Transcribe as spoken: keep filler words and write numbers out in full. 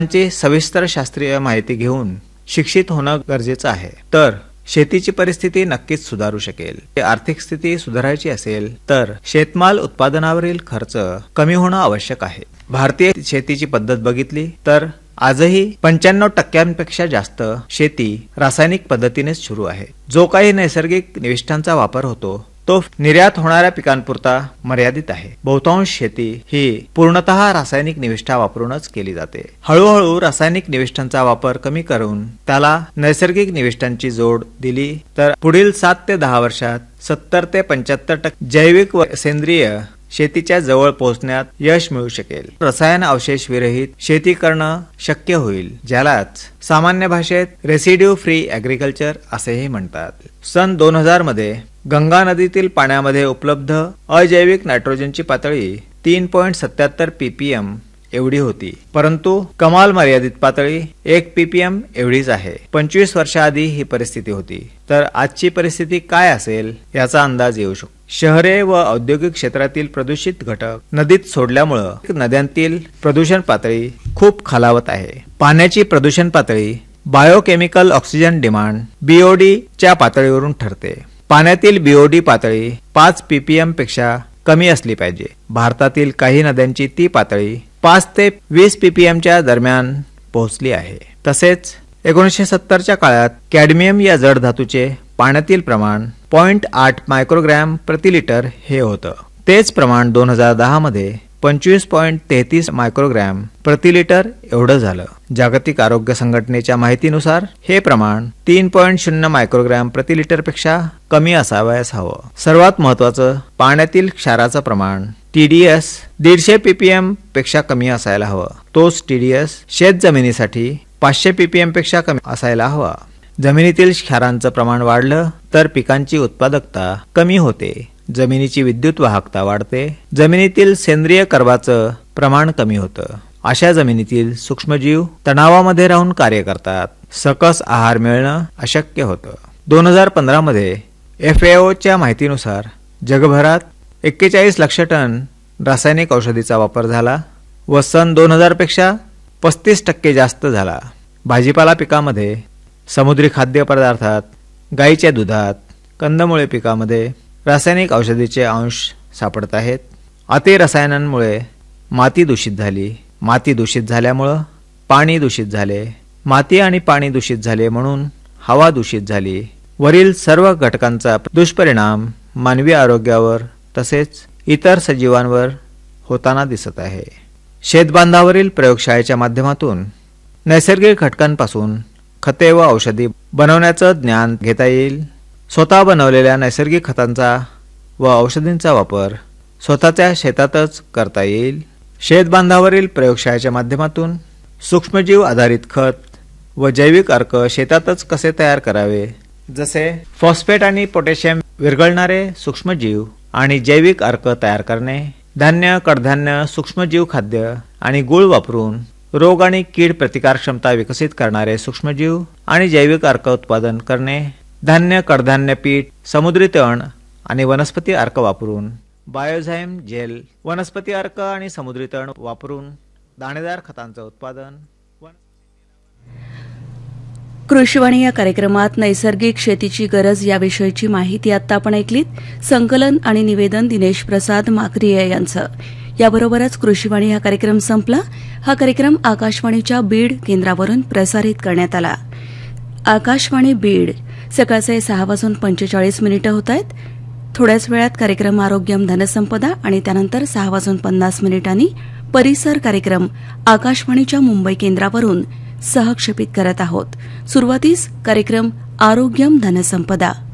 ची सविस्तर शास्त्रीय माहिती घेऊन शिक्षित होणं गरजेचं आहे, तर शेतीची परिस्थिती नक्कीच सुधारू शकेल। आर्थिक स्थिती सुधारायची असेल तर शेतमाल उत्पादनावरील खर्च कमी होणं आवश्यक आहे। भारतीय शेतीची पद्धत बघितली तर आजही पंच्याण्णव टक्क्यांपेक्षा जास्त शेती रासायनिक पद्धतीनेच सुरू आहे। जो काही नैसर्गिक निविष्ठांचा वापर होतो तो निर्यात होणाऱ्या पिकांपुरता मर्यादित आहे। बहुतांश शेती ही पूर्णतः रासायनिक निविष्ठा वापरूनच केली जाते। हळूहळू रासायनिक निविष्ठांचा वापर कमी करून त्याला नैसर्गिक निविष्ठांची जोड दिली तर पुढील सात ते दहा वर्षात सत्तर ते पंच्याहत्तर टक्के जैविक व सेंद्रिय शेतीच्या जवळ पोहोचण्यात यश मिळू शकेल। रसायन अवशेष विरहित शेती करणं शक्य होईल, ज्यालाच सामान्य भाषेत रेसिड्यू फ्री ॲग्रिकल्चर असेही म्हणतात। सन दोन हजार मध्ये गंगा नदीतील पाण्यामध्ये उपलब्ध अजैविक नायट्रोजनची पातळी तीन पॉइंट सत्याहत्तर पीपीएम एवढी होती, परंतु कमाल मर्यादित पातळी एक पीपीएम एवढीच आहे। पंचवीस वर्षाआधी ही परिस्थिती होती, तर आजची परिस्थिती काय असेल याचा अंदाज येऊ शकतो। शहरे व औद्योगिक क्षेत्रातील प्रदूषित घटक नदीत सोडल्यामुळे नद्यांतील प्रदूषण पातळी खूप खालावत आहे। पाण्याची प्रदूषण पातळी बायोकेमिकल ऑक्सिजन डिमांड बीओडी च्या पातळीवरून ठरते। पाण्यातील बीओडी पातळी पाच पीपीएम पेक्षा कमी असली पाहिजे। भारतातील काही नद्यांची ती पातळी पाच ते वीस पीपीएमच्या दरम्यान पोहोचली आहे। तसेच एकोणीसशे सत्तरच्या काळात कॅडमियम या जड धातूचे पाण्यातील प्रमाण पॉइंट आठ मायक्रोग्रॅम प्रति लिटर हे होतं। तेच प्रमाण दोन हजार दहा मध्ये पंचवीस पॉइंट तेहतीस मायक्रोग्रॅम प्रति लिटर एवढं झालं। जागतिक आरोग्य संघटनेच्या माहितीनुसार हे प्रमाण तीन पॉइंट शून्य मायक्रोग्रॅम प्रति लिटर पेक्षा कमी असावयास हवं। सर्वात महत्वाचं, पाण्यातील क्षाराचं प्रमाण टीडीएस दीडशे पीपीएम पेक्षा कमी असायला हवं। तोच टीडीएस शेत जमिनीसाठी पाचशे पीपीएम पेक्षा कमी असायला हवा। जमिनीतील क्षारांचं प्रमाण वाढलं तर पिकांची उत्पादकता कमी होते, जमिनीची विद्युत वाहकता वाढते, जमिनीतील सेंद्रिय कर्बाचं प्रमाण कमी होतं। अशा जमिनीतील सूक्ष्मजीव तणावामध्ये राहून कार्य करतात, सकस आहार मिळणं अशक्य होतं। दोन हजार पंधरा मध्ये एफ ए ओ च्या माहितीनुसार जगभरात एक्केचाळीस लक्ष टन रासायनिक औषधीचा वापर झाला व सन दोन हजार पेक्षा पस्तीस टक्के जास्त झाला। भाजीपाला पिकामध्ये, समुद्री खाद्यपदार्थात, गाईच्या दुधात, कंदमुळे पिकामध्ये रासायनिक औषधीचे अंश सापडत आहेत। अति रसायनांमुळे माती दूषित झाली, माती दूषित झाल्यामुळं पाणी दूषित झाले, माती आणि पाणी दूषित झाले म्हणून हवा दूषित झाली। वरील सर्व घटकांचा दुष्परिणाम मानवी आरोग्यावर तसेच इतर सजीवांवर होताना दिसत आहे। शेतबांधावरील प्रयोगशाळेच्या माध्यमातून नैसर्गिक घटकांपासून खते व औषधी बनवण्याचं ज्ञान घेता येईल। स्वतः बनवलेल्या नैसर्गिक खतांचा व औषधींचा वापर स्वतःच्या शेतातच करता येईल। शेतबांधावरील प्रयोगशाळेच्या माध्यमातून सूक्ष्मजीव आधारित खत व जैविक अर्क शेतातच कसे तयार करावे, जसे फॉस्फेट आणि पोटॅशियम विरघळणारे सूक्ष्मजीव आणि जैविक अर्क तयार करणे, धान्य, कडधान्य, सूक्ष्मजीव खाद्य आणि गुळ वापरून रोग आणि कीड प्रतिकार क्षमता विकसित करणारे सूक्ष्मजीव आणि जैविक अर्क उत्पादन करणे, धान्य, कडधान्य पीठ, समुद्री तण आणि वनस्पती अर्क वापरून बायोझाइम जेल, वनस्पती अर्क आणि समुद्री तण वापरून दाणेदार खतांचं उत्पादन। कृषीवाणी या कार्यक्रमात नैसर्गिक शेतीची गरज याविषयीची माहिती आता आपण ऐकलीत। संकलन आणि निवेदन दिनेश प्रसाद माकरिया यांचं। याबरोबरच कृषीवाणी हा कार्यक्रम संपला। हा कार्यक्रम आकाशवाणीच्या बीड केंद्रावरून प्रसारित करण्यात आला। आकाशवाणी बीड सकाळचे सहा वाजून पंचेचाळीस मिनिटं होत आहेत। थोड्याच वेळात कार्यक्रम आरोग्यम धनसंपदा आणि त्यानंतर सहा वाजून पन्नास मिनिटांनी परिसर कार्यक्रम आकाशवाणीच्या मुंबई केंद्रावरून सहक्षेपित करत आहोत। सुरुवातीस कार्यक्रम आरोग्यम धनसंपदा।